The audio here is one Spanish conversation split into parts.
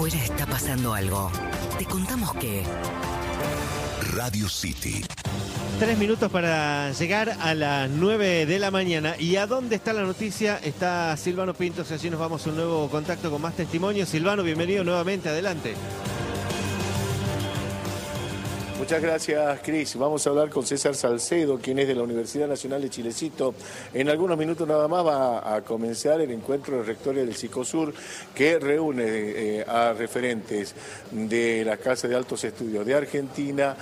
Afuera está pasando algo. Te contamos que... Radio City. 3 minutos para llegar a las 9 de la mañana. ¿Y a dónde está la noticia? Está Silvano Pintos, y allí nos vamos a un nuevo contacto con más testimonios. Silvano, bienvenido nuevamente, adelante. Muchas gracias, Cris. Vamos a hablar con César Salcedo, quien es de la Universidad Nacional de Chilecito. En algunos minutos nada más va a comenzar el encuentro de rectores del Cicosur, que reúne a referentes de la Casa de Altos Estudios de Argentina,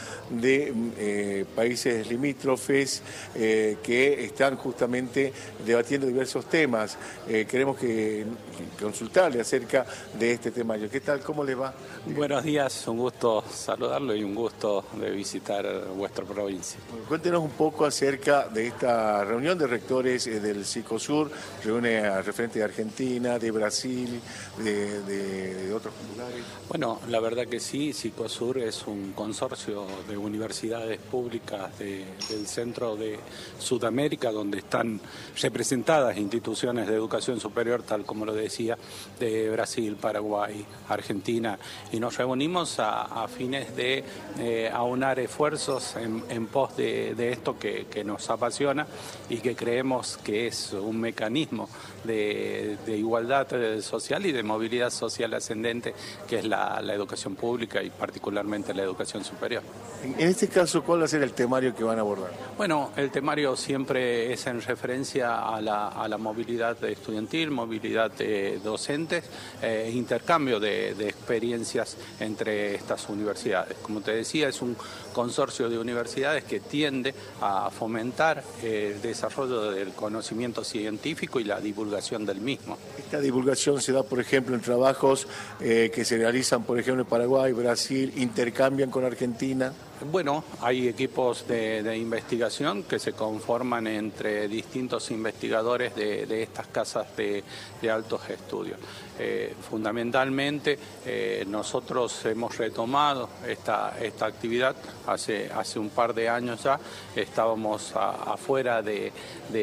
de países limítrofes, que están justamente debatiendo diversos temas. Queremos consultarle acerca de este tema. ¿Qué tal? ¿Cómo le va? Buenos días, un gusto saludarlo y un gusto de visitar vuestra provincia. Cuéntenos un poco acerca de esta reunión de rectores del Cicosur. Reúne a referentes de Argentina, de Brasil, de otros lugares. Bueno, la verdad que sí, Cicosur es un consorcio de universidades públicas del centro de Sudamérica, donde están representadas instituciones de educación superior, tal como lo decía, de Brasil, Paraguay, Argentina, y nos reunimos a fines de aunar esfuerzos en pos de esto que nos apasiona y que creemos que es un mecanismo de igualdad social y de movilidad social ascendente, que es la educación pública y particularmente la educación superior. En este caso, ¿cuál va a ser el temario que van a abordar? Bueno, el temario siempre es en referencia a la movilidad estudiantil, movilidad de docentes, intercambio de experiencias entre estas universidades. Como te decía, es un consorcio de universidades que tiende a fomentar el desarrollo del conocimiento científico y la divulgación del mismo. Esta divulgación se da, por ejemplo, en trabajos que se realizan, por ejemplo, en Paraguay, Brasil, intercambian con Argentina. Bueno, hay equipos de investigación que se conforman entre distintos investigadores de estas casas de altos estudios. Fundamentalmente, nosotros hemos retomado esta actividad hace un par de años ya. Estábamos afuera de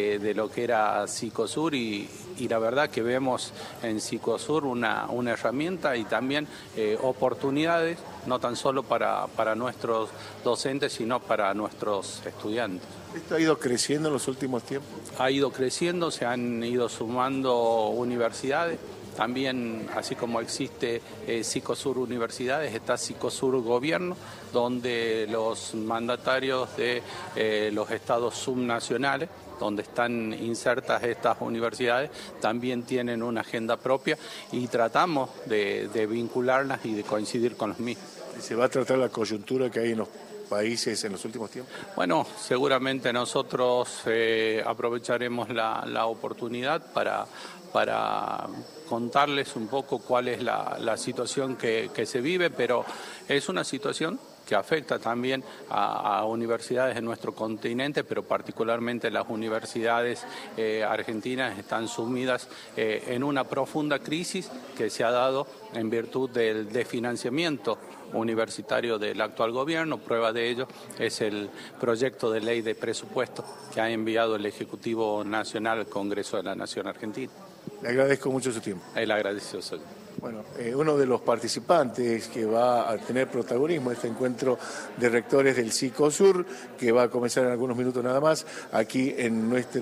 lo que era Cicosur y la verdad que vemos en Cicosur una herramienta y también oportunidades, no tan solo para nuestros docentes, sino para nuestros estudiantes. ¿Esto ha ido creciendo en los últimos tiempos? Ha ido creciendo, se han ido sumando universidades. También, así como existe Cicosur Universidades, está Cicosur Gobierno, donde los mandatarios de los estados subnacionales, donde están insertas estas universidades, también tienen una agenda propia y tratamos de vincularlas y de coincidir con los mismos. ¿Se va a tratar la coyuntura que hay en los países en los últimos tiempos? Bueno, seguramente nosotros aprovecharemos la oportunidad para contarles un poco cuál es la situación que se vive, pero es una situación que afecta también a universidades de nuestro continente, pero particularmente las universidades argentinas están sumidas en una profunda crisis que se ha dado en virtud del desfinanciamiento universitario del actual gobierno. Prueba de ello es el proyecto de ley de presupuesto que ha enviado el Ejecutivo Nacional al Congreso de la Nación Argentina. Le agradezco mucho su tiempo. El agradecido soy yo. Bueno, uno de los participantes que va a tener protagonismo en este encuentro de rectores del Cicosur, que va a comenzar en algunos minutos nada más, aquí en nuestro